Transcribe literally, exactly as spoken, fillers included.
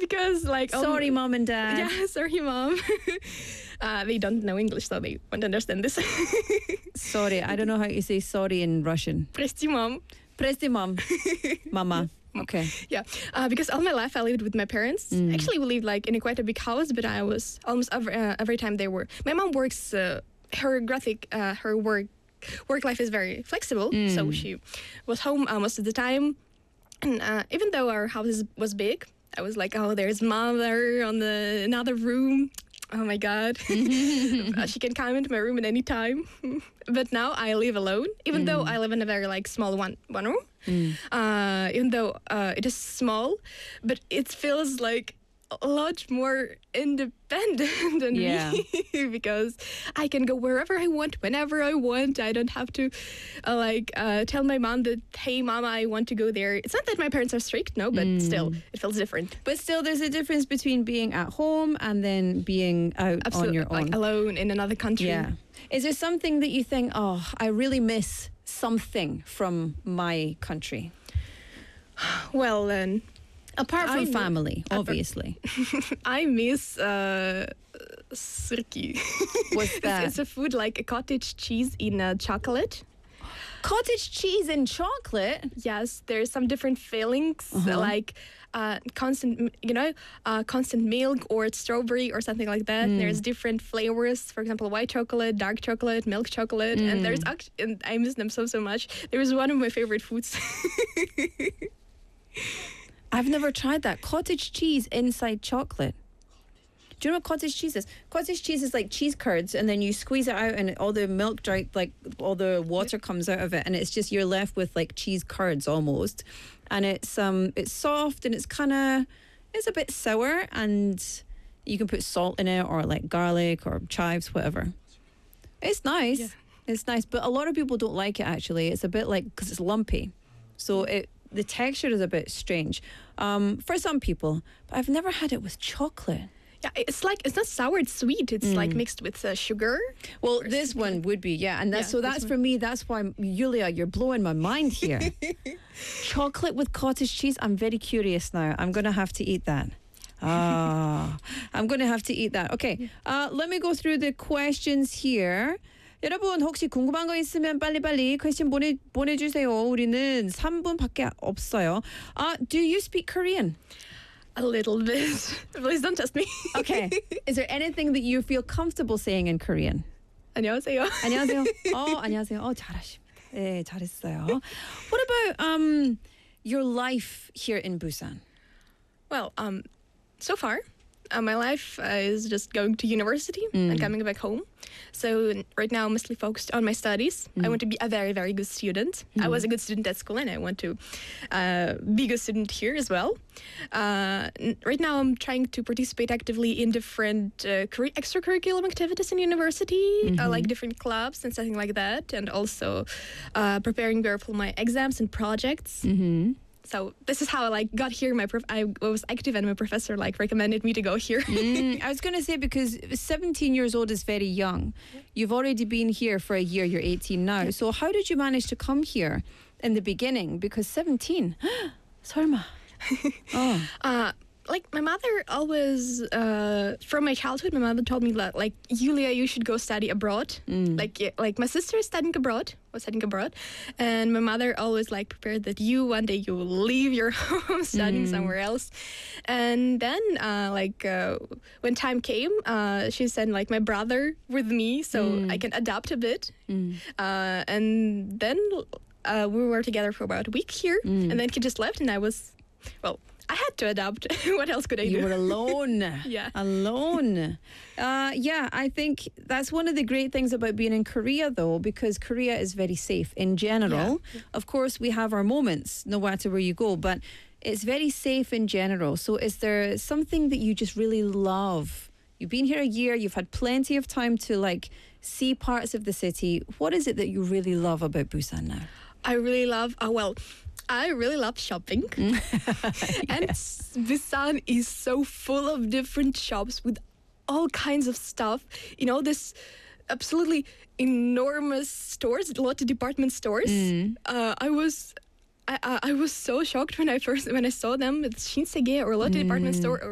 because like um, sorry, mom and dad. Yeah, sorry, mom. uh, they don't know English, so they won't understand this. Sorry, I don't know how to say sorry in Russian. Прости, mom. Прости, mom. Mama. Okay. Yeah, uh, because all my life I lived with my parents. Mm. Actually, we lived like in a quite a big house, but I was almost every, uh, every time they were. My mom works. Uh, her graphic, uh, her work work life is very flexible, Mm. so she was home uh, most of the time. And uh, even though our house is, was big, I was like, oh, there's mother on the another room. Oh my God. uh, she can come into my room at any time. But now I live alone, even Mm. though I live in a very like small one one room. Mm. Uh, even though uh, it is small, but it feels like a lot more independent than Yeah. me because I can go wherever I want, whenever I want. I don't have to uh, like uh, tell my mom that, hey, mama, I want to go there. It's not that my parents are strict, no, but Mm. still, it feels different. But still, there's a difference between being at home and then being out Absolutely, on your own. like alone in another country. Yeah. Is there something that you think, oh, I really miss something from my country? Well, then, Apart from I- family, apart- obviously. I miss uh, syrki. What's that? It's, it's a food like a cottage cheese in uh, chocolate. Cottage cheese and chocolate? Yes, there's some different fillings Uh-huh. like uh, constant, m- you know, uh, constant milk or strawberry or something like that. Mm. There's different flavors, for example, white chocolate, dark chocolate, milk chocolate, Mm. and there's act- and I miss them so so much. There is one of my favorite foods. I've never tried that. Cottage cheese inside chocolate. Do you know what cottage cheese is? Cottage cheese is like cheese curds, and then you squeeze it out, and all the milk dry, like all the water comes out of it, and it's just you're left with like cheese curds almost, and it's um it's soft and it's kind of it's a bit sour, and you can put salt in it or like garlic or chives, whatever. It's nice. Yeah. It's nice, but a lot of people don't like it actually. It's a bit like because it's lumpy, so it the texture is a bit strange um, for some people. But I've never had it with chocolate. Yeah, it's like it's not sour, it's sweet. It's like Mm. mixed with uh, sugar. Well, Or this something. one would be, yeah, and that's Yeah, so this that's one. for me. That's why, Yulia, you're blowing my mind here. Chocolate with cottage cheese. I'm very curious now. I'm going to have to eat that. Ah, I'm going to have to eat that. Okay, uh, let me go through the questions here. 여러분 혹시 궁금한 거 있으면 빨리빨리 퀘스천 보내, 보내주세요. 우리는 삼 분밖에 없어요. Uh, do you speak Korean? A little bit. Please don't test me. Okay. Is there anything that you feel comfortable saying in Korean? 안녕하세요. 안녕하세요. 어, 안녕하세요. 어, 잘하십니다. 네, 잘했어요. What about um your life here in Busan? Well, um, so far, uh, my life uh, is just going to university Mm. and coming back home. So n- right now, I'm mostly focused on my studies. I want to be a very, very good student. I was a good student at school, and I want to uh, be a good student here as well. Uh, n- right now, I'm trying to participate actively in different uh, curri- extracurriculum activities in university, uh, like different clubs and something like that, and also uh, preparing very for my exams and projects. Mm-hmm. So this is how I like got here. My prof- I was active, and my professor like recommended me to go here. Mm, I was going to say because seventeen years old is very young. You've already been here for a year. You're eighteen now. So how did you manage to come here in the beginning? Because seventeen, 설마. Oh. Uh, like my mother always, uh, from my childhood, my mother told me that like Yulia, you should go study abroad. Mm. Like yeah, like my sister is studying abroad, was studying abroad, and my mother always like prepared that you one day you will leave your home studying Mm. somewhere else, and then uh, like uh, when time came, uh, she sent like my brother with me so Mm. I can adapt a bit, Mm. uh, and then uh, we were together for about a week here, Mm. and then he just left, and I was, well, I had to adapt. What else could I You do? were alone. Yeah. Alone. Uh, yeah, I think that's one of the great things about being in Korea, though, because Korea is very safe in general. Of course, we have our moments, no matter where you go, but it's very safe in general. So is there something that you just really love? You've been here a year, you've had plenty of time to like see parts of the city. What is it that you really love about Busan now? I really love, uh, well, I really love shopping. And s- Busan is so full of different shops with all kinds of stuff. You know, this absolutely enormous stores, a lot of department stores. Uh, I was I, I I was so shocked when I first when I saw them. It's Shinsegae or a lot of department store or